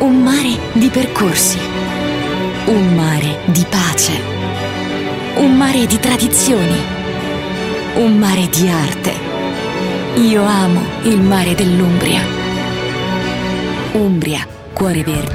Un mare di percorsi, un mare di pace, un mare di tradizioni, un mare di arte. Io amo il mare dell'Umbria. Umbria, cuore verde.